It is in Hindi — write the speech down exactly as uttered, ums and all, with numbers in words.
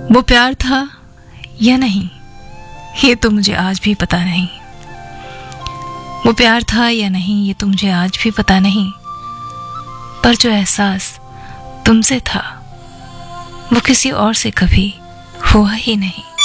वो प्यार था या नहीं, ये तो मुझे आज भी पता नहीं। वो प्यार था या नहीं, ये तो मुझे आज भी पता नहीं। पर जो एहसास तुमसे था वो किसी और से कभी हुआ ही नहीं।